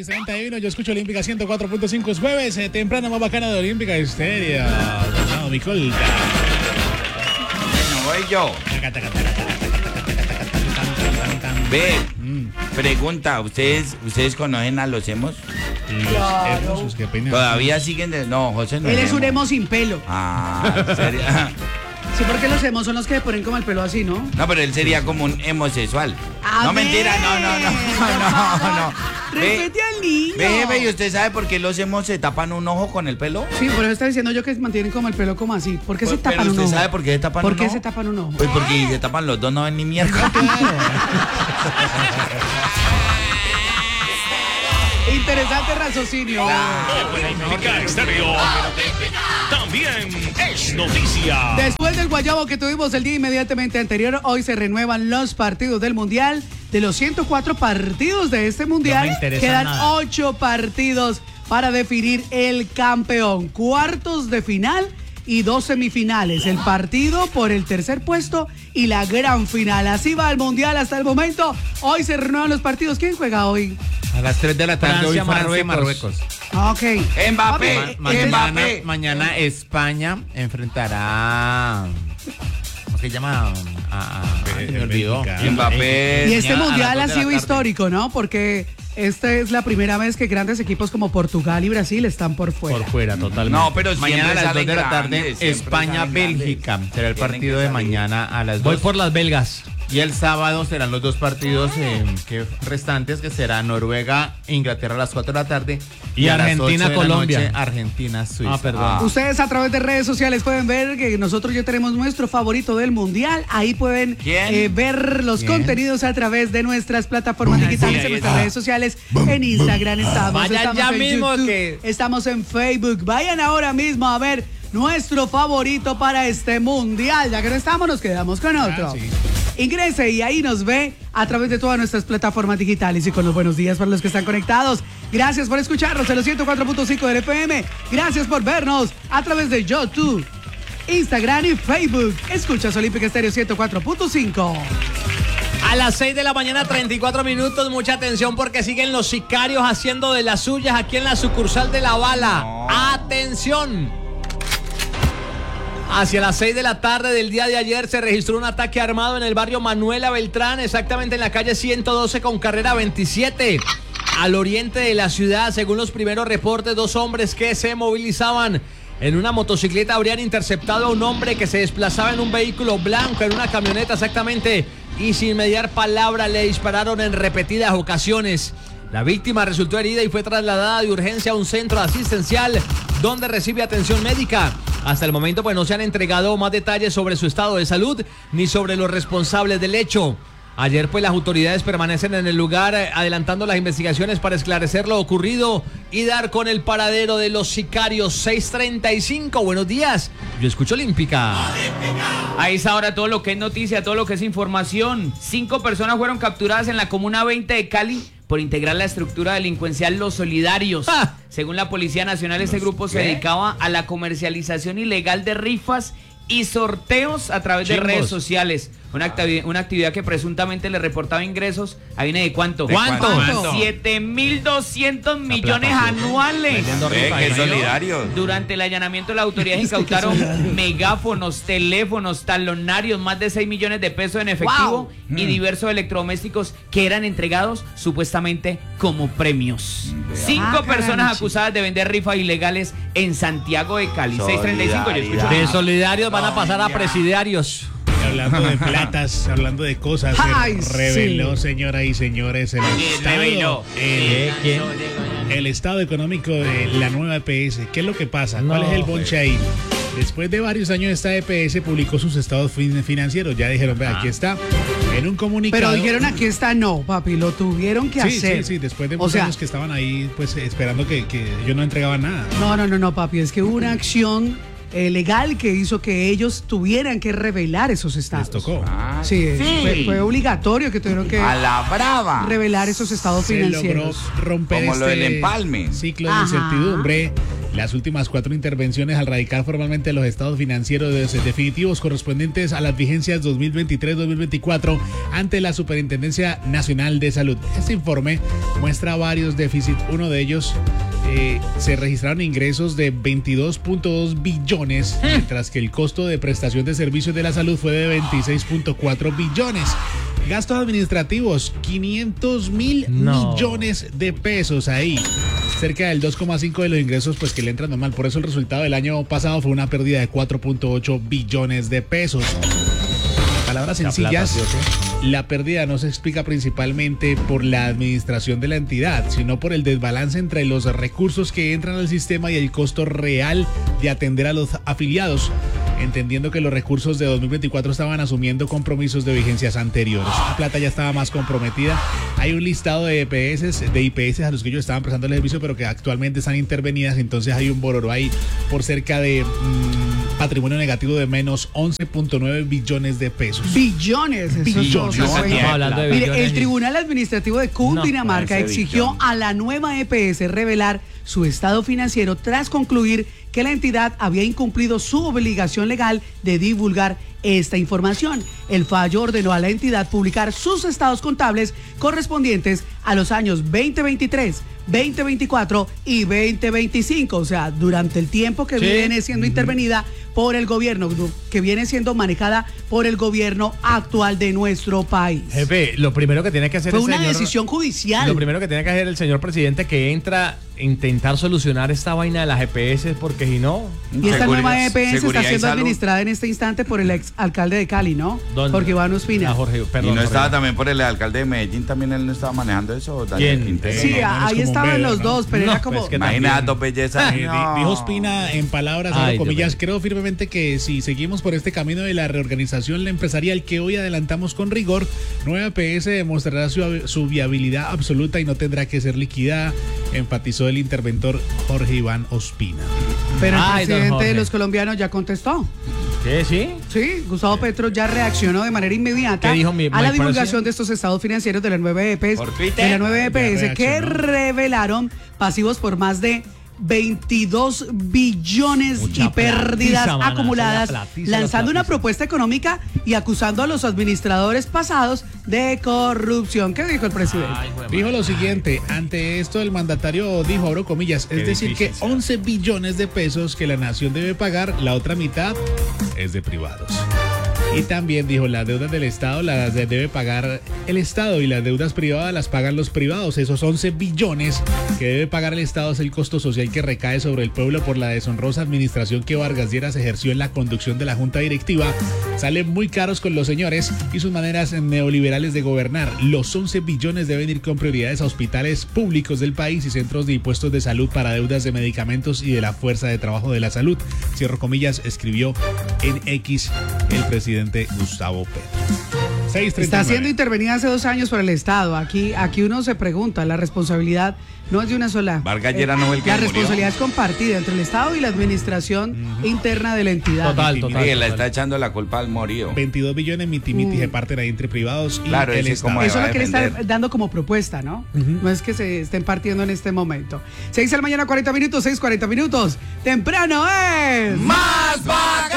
6:31, yo escucho Olímpica 104.5, es jueves, temprano más bacana de Olímpica Estéreo. No, mi colta. Bueno, voy yo. Ve, pregunta, ¿ustedes conocen a los emos? Los hermosos que peinan. Todavía siguen de... No, José no Él es un emo. emo sin pelo. Ah, ¿serio? Sí, porque los emos son los que ponen como el pelo así, ¿no? No, pero él sería como un homosexual. A No, ver, mentira, no. Respete al niño. Ve, ¿y usted sabe por qué los emos se tapan un ojo con el pelo? Sí, por eso está diciendo yo que mantienen como el pelo como así. ¿Por qué se Pero tapan un ¿usted ojo? sabe por qué se tapan ¿Por un qué ojo? se tapan un ojo? Pues porque si se tapan los dos no ven ni mierda. Interesante raciocinio. Olímpica Estéreo también es noticia. Después del guayabo que tuvimos el día inmediatamente anterior, hoy se renuevan los partidos del Mundial. De los 104 partidos de este Mundial, quedan 8 partidos para definir el campeón. Cuartos de final y 2 semifinales. El partido por el tercer puesto y la gran final. Así va el Mundial hasta el momento. Hoy se renuevan los partidos. ¿Quién juega hoy? A las 3 de la tarde hoy Francia, Marruecos. Ok. Mbappé. Mañana España enfrentará... ¿Cómo se llama? Se me olvidó. Mbappé. Y este Mañana a Mundial las ha 2 de la sido tarde. histórico, ¿no? Porque esta es la primera vez que grandes equipos como Portugal y Brasil están por fuera. Por fuera, totalmente. No, pero mañana a las 2 de la tarde, grandes, siempre España-Bélgica. salen Será el Tienen partido que de salir. mañana a las 2. Voy por las belgas. Y el sábado serán los dos partidos restantes, que será Noruega-Inglaterra a las 4 de la tarde. Y a las 8 de la Argentina-Colombia. noche, Argentina-Suiza. Ah, perdón. Ustedes a través de redes sociales pueden ver que nosotros ya tenemos nuestro favorito del Mundial. Ahí pueden ¿Quién? ver los ¿Quién? contenidos a través de nuestras plataformas digitales, sí, en nuestras ah. redes sociales. En Instagram estamos, Vayan estamos ya en mismo YouTube, que- estamos en Facebook. Vayan ahora mismo a ver nuestro favorito para este Mundial. Ya que no estamos, nos quedamos con otro. sí. Ingrese y ahí nos ve a través de todas nuestras plataformas digitales y con los buenos días para los que están conectados. Gracias por escucharnos en los 104.5 del FM. Gracias por vernos a través de YouTube, Instagram y Facebook. Escuchas Olímpica Estéreo 104.5. A las 6 de la mañana, 34 minutos. Mucha atención porque siguen los sicarios haciendo de las suyas aquí en la sucursal de La Bala. ¡Atención! Hacia las 6 de la tarde del día de ayer se registró un ataque armado en el barrio Manuela Beltrán, exactamente en la calle 112 con carrera 27. Al oriente de la ciudad, según los primeros reportes, 2 hombres que se movilizaban en una motocicleta habrían interceptado a un hombre que se desplazaba en un vehículo blanco, en una camioneta exactamente, y sin mediar palabra le dispararon en repetidas ocasiones. La víctima resultó herida y fue trasladada de urgencia a un centro asistencial donde recibe atención médica. Hasta el momento pues no se han entregado más detalles sobre su estado de salud ni sobre los responsables del hecho. Ayer pues las autoridades permanecen en el lugar adelantando las investigaciones para esclarecer lo ocurrido y dar con el paradero de los sicarios. 6:35, buenos días, yo escucho Olímpica. A esa hora todo lo que es noticia, todo lo que es información. 5 personas fueron capturadas en la Comuna 20 de Cali por integrar la estructura delincuencia Los Solidarios. ¡Ah! Según la Policía Nacional, este grupo se dedicaba a la comercialización ilegal de rifas y sorteos a través de Chimbos. redes sociales. Una actividad que presuntamente le reportaba ingresos. ¿Ahí viene de cuánto? ¿Cuánto? 7.200 millones plata, sí. anuales. Vendiendo Ve, rifa, qué ¿no? solidario. Durante el allanamiento, las autoridades incautaron megáfonos, teléfonos, talonarios, más de 6 millones de pesos en efectivo y diversos electrodomésticos que eran entregados supuestamente como premios. 5 personas caray, acusadas de vender rifas ilegales en Santiago de Cali. 6:35, yo escucho. De solidarios van a pasar a presidiarios. Hablando de platas, hablando de cosas, Ay, se reveló, sí. señoras y señores, reveló? el estado económico de la nueva EPS. ¿Qué es lo que pasa? ¿Cuál es el bonche ahí? Después de varios años, esta EPS publicó sus estados financieros. Ya dijeron, ve, aquí está, en un comunicado. Pero dijeron aquí está, no, papi, lo tuvieron que hacer. Sí, después de O muchos sea, años que estaban ahí, pues esperando que ellos no entregaban nada. No, papi, es que hubo una acción legal que hizo que ellos tuvieran que revelar esos estados. Les tocó. Sí, sí. fue obligatorio que tuvieron que A la brava. revelar esos estados Se logró financieros. romper Como lo del empalme. ciclo de Ajá. incertidumbre las últimas 4 intervenciones al radicar formalmente los estados financieros definitivos correspondientes a las vigencias 2023-2024 ante la Superintendencia Nacional de Salud. Este informe muestra varios déficits. Uno de ellos, se registraron ingresos de 22.2 billones, mientras que el costo de prestación de servicios de la salud fue de 26.4 billones. Gastos administrativos, 500.000 millones de pesos ahí. Cerca del 2,5 de los ingresos, pues que le entran normal. Por eso el resultado del año pasado fue una pérdida de 4.8 billones de pesos. Palabras sencillas, la pérdida no se explica principalmente por la administración de la entidad, sino por el desbalance entre los recursos que entran al sistema y el costo real de atender a los afiliados, entendiendo que los recursos de 2024 estaban asumiendo compromisos de vigencias anteriores. La plata ya estaba más comprometida. Hay un listado de IPS a los que ellos estaban prestando el servicio, pero que actualmente están intervenidas, entonces hay un bororo ahí por cerca de patrimonio negativo de menos 11.9 billones de pesos. Billones. Mire, el Tribunal Administrativo de Cundinamarca exigió a la nueva EPS revelar su estado financiero tras concluir que la entidad había incumplido su obligación legal de divulgar esta información. El fallo ordenó a la entidad publicar sus estados contables correspondientes a los años 2023, 2024 y 2025, o sea, durante el tiempo que viene siendo intervenida por el gobierno, que viene siendo manejada por el gobierno actual de nuestro país. Jefe, lo primero que tiene que hacer fue una decisión judicial. Lo primero que tiene que hacer el señor presidente que entra a intentar solucionar esta vaina de las EPS, porque si no... Y esta nueva EPS está siendo administrada en este instante por el ex alcalde de Cali, ¿no? Jorge Iván Ospina. ¿Y no estaba también por el alcalde de Medellín? ¿También él no estaba manejando eso? ¿Quién? Sí, ahí estaban los dos, pero era como... Imagínate, belleza. Dijo Ospina en palabras, comillas, creo firmemente que si seguimos por este camino de la reorganización empresarial que hoy adelantamos con rigor, nueva EPS demostrará su viabilidad absoluta y no tendrá que ser liquidada, enfatizó el interventor Jorge Iván Ospina. Pero el presidente de los colombianos ya contestó. ¿Qué? ¿Sí? Sí, Gustavo Petro ya reaccionó de manera inmediata a la divulgación de estos estados financieros de la nueva EPS, que revelaron pasivos por más de 22 billones y pérdidas acumuladas, lanzando una propuesta económica y acusando a los administradores pasados de corrupción. ¿Qué dijo el presidente? Dijo lo siguiente: ante esto el mandatario dijo, abro comillas, es decir que 11 billones de pesos que la nación debe pagar, la otra mitad es de privados. Y también dijo, las deudas del Estado las debe pagar el Estado y las deudas privadas las pagan los privados. Esos 11 billones que debe pagar el Estado es el costo social que recae sobre el pueblo por la deshonrosa administración que Vargas Lleras ejerció en la conducción de la Junta Directiva. Salen muy caros con los señores y sus maneras neoliberales de gobernar. Los 11 billones deben ir con prioridades a hospitales públicos del país y centros de impuestos de salud para deudas de medicamentos y de la fuerza de trabajo de la salud. Cierro comillas, escribió en X el presidente Gustavo Petro. 6:39. Está siendo intervenida hace 2 años por el Estado. Aquí uno se pregunta, la responsabilidad no es de una sola. Vargas Lleras no fue el que la murió. responsabilidad es compartida entre el Estado y la administración interna de la entidad. Total. Sí, le está echando la culpa al morío. 22 billones miti se parten ahí entre privados y claro, el Estado. Eso es lo que le está dando como propuesta, ¿no? No es que se estén partiendo en este momento. 6 de la mañana, 40 minutos, 6:40 minutos. Temprano es... ¡Más vaca!